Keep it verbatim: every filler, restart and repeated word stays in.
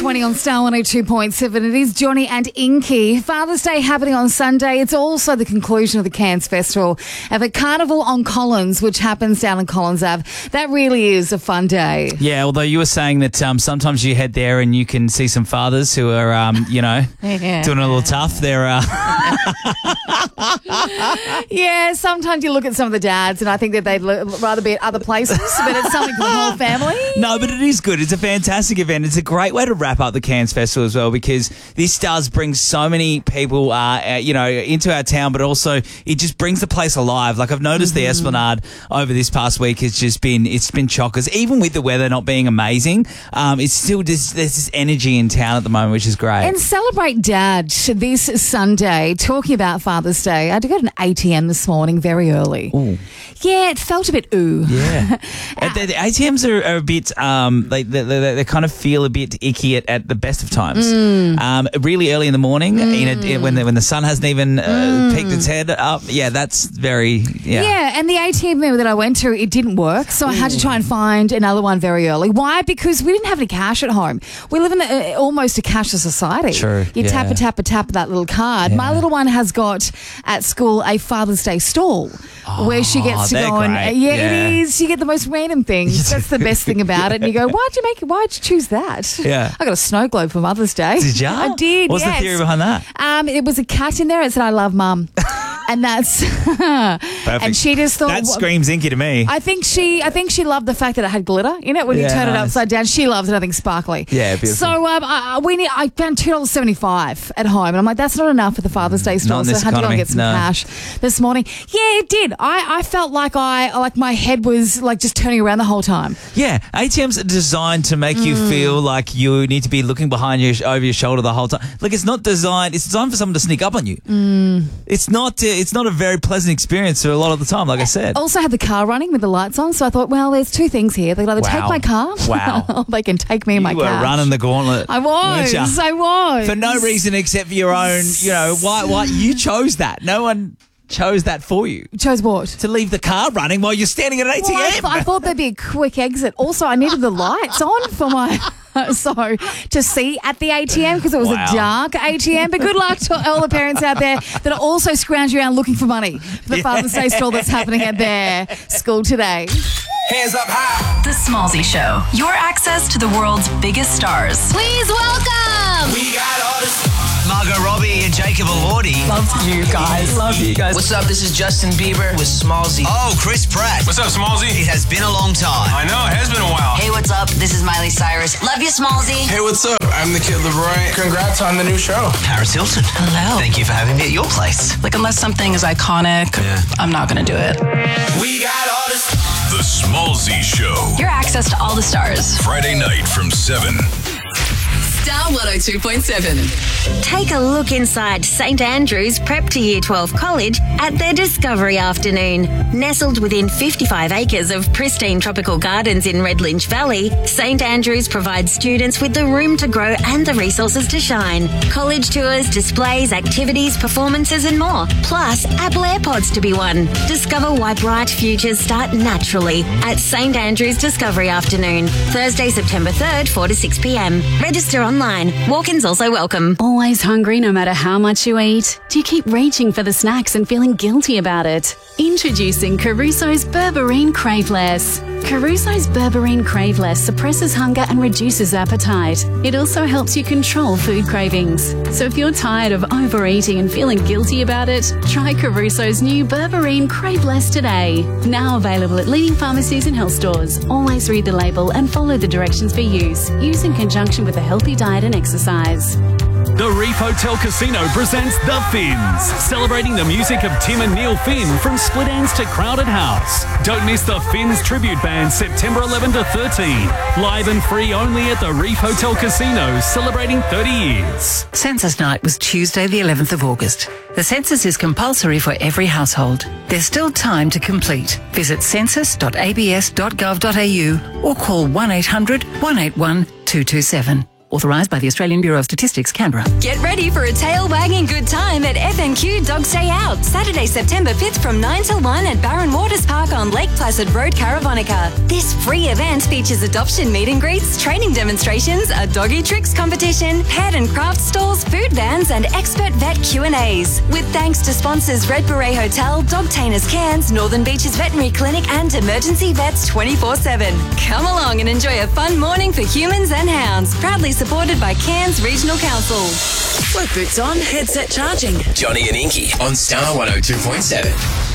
twenty on Star one oh two point seven. It is Johnny and Inky. Father's Day happening on Sunday. It's also the conclusion of the Cairns Festival of a carnival on Collins, which happens down in Collins Ave. That really is a fun day. Yeah, although you were saying that um, sometimes you head there and you can see some fathers who are, um, you know, Yeah. doing a little tough. They're... Uh... Yeah, sometimes you look at some of the dads and I think that they'd l- rather be at other places, but it's something for the whole family. No, but it is good. It's a fantastic event. It's a great way to wrap up the Cairns Festival as well, because this does bring so many people, uh, uh, you know, into our town, but also it just brings the place alive. Like I've noticed mm-hmm. the Esplanade over this past week has just been, it's been chockers. Even with the weather not being amazing, um, it's still just, there's this energy in town at the moment, which is great. And celebrate Dad this Sunday. Talking about Father's Day, I had to go to an A T M this morning very early. Ooh. Yeah, it felt a bit ooh. Yeah. uh, the, the A T Ms are, are a bit, um, they, they, they, they kind of feel a bit icky at, at the best of times. Mm. Um, really early in the morning, mm. in a, when, the, when the sun hasn't even uh, mm. peeked its head up. Yeah, that's very, yeah. Yeah, and the A T M that I went to, it didn't work, so I had to try and find another one very early. Why? Because we didn't have any cash at home. We live in a, almost a cashless society. True. You yeah. tap a tap a tap of that little card. Yeah. My little one has got at school a Father's Day stall oh, where she gets to go great. and yeah, yeah, it is. You get the most random things. That's the best thing about it. And you go, why'd you make it? Why'd you choose that? Yeah. I got a snow globe for Mother's Day. Did you? I did. What's yes. the theory behind that? Um, it was a cat in there. It said, "I love Mum." And that's perfect. And she just thought that screams Inky to me. I think she, I think she loved the fact that it had glitter in it when yeah, you turn nice. it upside down. She loves anything sparkly. Yeah, beautiful. So um, I, we need, I found two dollars seventy five at home, and I'm like, that's not enough for the Father's Day store. So I had to go and get some no. cash this morning. Yeah, it did. I, I felt like I, like my head was like just turning around the whole time. Yeah, A T Ms are designed to make mm. you feel like you need to be looking behind you, over your shoulder the whole time. Like it's not designed. It's designed for someone to sneak up on you. Mm. It's not. Uh, it's not a very pleasant experience for a lot of the time, like I said. Also had the car running with the lights on, so I thought, well, there's two things here. They can either wow. take my car, wow, or they can take me you and my car. You were running the gauntlet. I was, I was. For no reason except for your own, you know, why, why you chose that. No one chose that for you. Chose what? To leave the car running while you're standing at an A T M. Well, I, th- I thought there'd be a quick exit. Also, I needed the lights on for my... So to see at the A T M because it was wow. a dark A T M. But good luck to all the parents out there that are also scrounging around looking for money for the yeah. Father's Day stroll that's happening at their school today. Hands up high. The Smallzy Show. Your access to the world's biggest stars. Please welcome. We got all this. Margot Robbie and Jacob Elordi. Love you guys. Love you guys. What's up? This is Justin Bieber with Smallzy. Oh, Chris Pratt. What's up, Smallzy? It has been a long time. I know, it has been a while. Hey, what's up? This is Miley Cyrus. Love you, Smallzy. Hey, what's up? I'm the Kid LeBroy. Congrats on the new show. Paris Hilton. Hello. Thank you for having me at your place. Like, unless something is iconic, yeah. I'm not going to do it. We got all this. The Smallzy Show. Your access to all the stars. Friday night from seven. Star one oh two point seven. Take a look inside Saint Andrews Prep to Year twelve College at their Discovery Afternoon. Nestled within fifty-five acres of pristine tropical gardens in Red Lynch Valley, Saint Andrews provides students with the room to grow and the resources to shine. College tours, displays, activities, performances and more. Plus, Apple AirPods to be won. Discover why bright futures start naturally at Saint Andrews Discovery Afternoon. Thursday, September third, four to six p.m. Register online. Walk-ins also welcome. Always hungry no matter how much you eat? Do you keep reaching for the snacks and feeling guilty about it? Introducing Caruso's Berberine Craveless. Caruso's Berberine Craveless suppresses hunger and reduces appetite. It also helps you control food cravings. So if you're tired of overeating and feeling guilty about it, try Caruso's new Berberine Craveless today. Now available at leading pharmacies and health stores. Always read the label and follow the directions for use. Use in conjunction with a healthy diet and exercise. The Reef Hotel Casino presents The Finns, celebrating the music of Tim and Neil Finn from Split Enz to Crowded House. Don't miss The Finns tribute band September eleventh to thirteenth. Live and free only at the Reef Hotel Casino, celebrating thirty years. Census night was Tuesday the eleventh of August. The census is compulsory for every household. There's still time to complete. Visit census dot a b s dot gov dot a u or call one eight hundred one eight one two two seven. Authorised by the Australian Bureau of Statistics, Canberra. Get ready for a tail-wagging good time at F N Q Dogs Day Out, Saturday, September fifth from nine till one at Barron Waters Park on Lake Placid Road, Caravonica. This free event features adoption meet and greets, training demonstrations, a doggy tricks competition, pet and craft stalls, food vans and expert vet Q and A's. With thanks to sponsors Red Beret Hotel, Dogtainers Cairns, Northern Beaches Veterinary Clinic and Emergency Vets twenty-four seven. Come along and enjoy a fun morning for humans and hounds. Proudly supported by Cairns Regional Council. Work boots on, headset charging. Johnny and Inky on Star one oh two point seven.